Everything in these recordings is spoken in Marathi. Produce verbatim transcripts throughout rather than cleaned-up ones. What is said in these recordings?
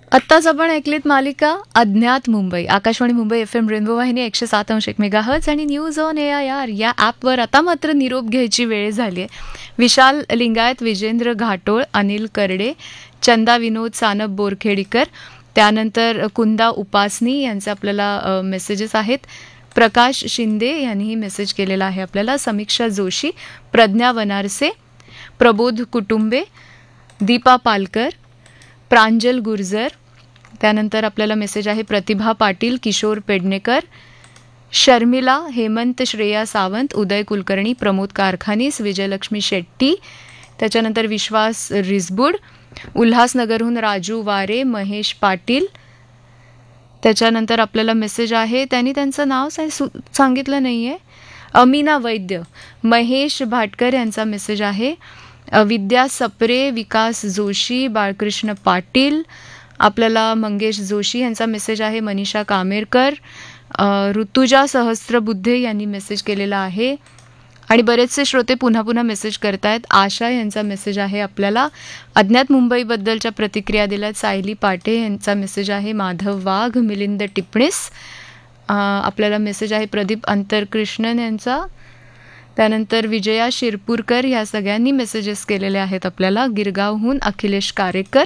आत्ताच आपण ऐकलीत मालिका अज्ञात Mumbai. Akashvani Mumbai F M rainbow वाहिनी एकशे सात अंश एक मेगाहर्ट्झ आणि news on A I R या ॲपवर आता मात्र निरोप घ्यायची वेळ झाली आहे. विशाल लिंगायत, विजेंद्र घाटोळ, अनिल करडे, चंदा विनोद सानप बोरखेडीकर, त्यानंतर कुंदा उपासनी यांचे आपल्याला मेसेजेस आहेत. प्रकाश शिंदे यांनीही मेसेज केलेला आहे आपल्याला. समीक्षा जोशी, प्रज्ञा वनारसे, प्रबोध कुटुंबे, दीपा पालकर, प्रांजल गुर्जर, त्यानंतर आपल्याला मेसेज आहे प्रतिभा पाटील, किशोर पेडणेकर, शर्मिला, हेमंत, श्रेया सावंत, उदय कुलकर्णी, प्रमोद कारखानीस, विजयलक्ष्मी शेट्टी, त्याच्यानंतर विश्वास रिसबुड, उल्हासनगरहून राजू वारे, महेश पाटील, त्याच्यानंतर आपल्याला मेसेज आहे त्यांनी त्यांचं नाव सांगितलं नाही आहे, अमीना वैद्य, महेश भाटकर यांचा मेसेज आहे. विद्या सप्रे, विकास जोशी, बाळकृष्ण पाटील, आपल्याला मंगेश जोशी यांचा मेसेज आहे. मनीषा कामेरकर, ऋतुजा सहस्त्रबुद्धे यांनी मेसेज केलेला आहे. आणि बरेचसे श्रोते पुन्हा पुन्हा मेसेज करतायत. आशा यांचा मेसेज आहे आपल्याला. अज्ञात मुंबईबद्दलच्या प्रतिक्रिया दिल्यात. सायली पाटे यांचा मेसेज आहे. माधव वाघ, मिलिंद टिपणीस, आपल्याला मेसेज आहे प्रदीप अंतरकृष्णन यांचा. त्यानंतर विजया शिरपूरकर, ह्या सगळ्यांनी मेसेजेस केलेले आहेत आपल्याला. गिरगावहून अखिलेश कारेकर,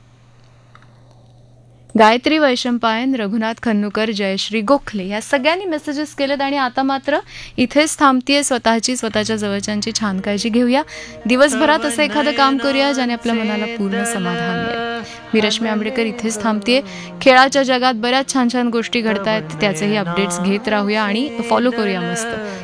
गायत्री वैशंपायन, रघुनाथ खन्नुकर, जयश्री गोखले या सगळ्यांनी मेसेजेस केलेत. आणि आता मात्र इथेच थांबतीये. स्वतःची, स्वतःच्या जवळच्यांची छान काळजी घेऊया. दिवसभरात असं एखादं काम करूया ज्याने आपल्या मनाला पूर्ण समाधान मिळेल. मी रश्मी आंबेडकर इथेच थांबतीये. खेळाच्या जगात बऱ्याच छान छान गोष्टी घडतायत, त्याचेही अपडेट्स घेत राहूया आणि फॉलो करूया मस्त.